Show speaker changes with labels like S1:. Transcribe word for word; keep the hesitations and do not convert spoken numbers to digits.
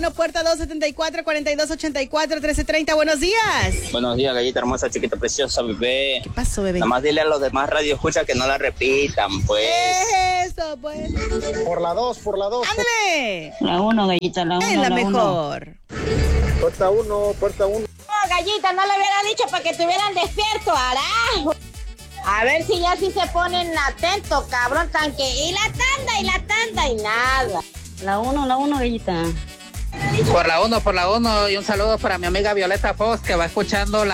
S1: uno, puerta dos setenta y cuatro, cuarenta y dos ochenta y cuatro, trece treinta. Buenos días.
S2: Buenos días, gallita hermosa, chiquita preciosa, bebé.
S1: ¿Qué pasó, bebé?
S2: Nada más dile a los demás radio escucha que no la repitan, pues.
S1: Eso, pues.
S3: Por la dos, por la dos.
S1: ¡Ándale!
S4: La uno, gallita, la uno.
S1: Es la,
S4: la
S1: mejor.
S3: Uno. Puerta uno, puerta uno.
S5: No, gallita, no le hubiera dicho para que estuvieran despierto, arajo. A ver si ya sí se ponen atentos, cabrón, tanque. Y la tanda, y la tanda, y nada.
S4: La uno, la uno, gallita.
S6: Por la uno, por la uno, y un saludo para mi amiga Violeta Fox, que va escuchando la